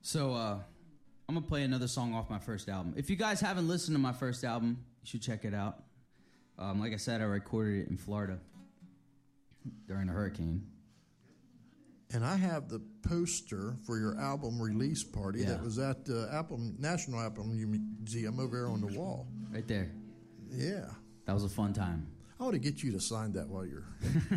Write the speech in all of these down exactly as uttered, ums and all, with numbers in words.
So, uh, I'm going to play another song off my first album. If you guys haven't listened to my first album, you should check it out. Um, like I said, I recorded it in Florida during a hurricane. And I have the poster for your album release party Yeah. that was at the Album, National Album Museum over there on the wall. Right there. Yeah. That was a fun time. I ought to get you to sign that while you're...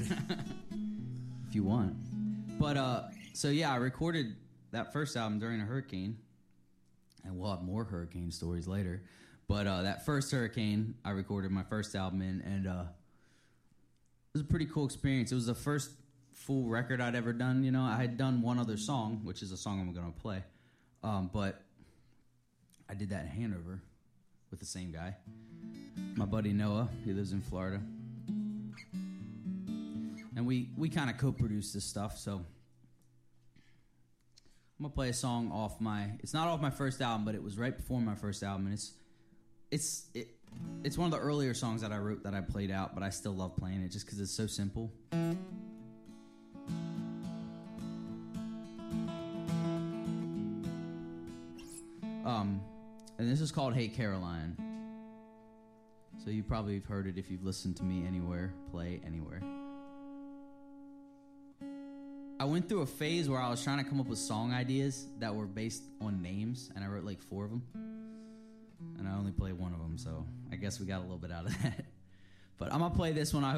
If you want. But, uh, so yeah, I recorded that first album during a hurricane. And we'll have more hurricane stories later. But uh, that first hurricane, I recorded my first album in, and uh, it was a pretty cool experience. It was the first full record I'd ever done. You know, I had done one other song, which is a song I'm going to play. Um, but I did that in Hanover with the same guy. My buddy Noah, he lives in Florida. And we, we kind of co-produced this stuff, so... I'm gonna play a song off my. It's not off my first album, but it was right before my first album, and it's, it's, it, it's one of the earlier songs that I wrote that I played out, but I still love playing it just because it's so simple. Um, and this is called "Hey Caroline." So you probably have heard it if you've listened to me anywhere, play anywhere. I went through a phase where I was trying to come up with song ideas that were based on names, and I wrote like four of them. And I only played one of them, so I guess we got a little bit out of that. But I'm going to play this one. I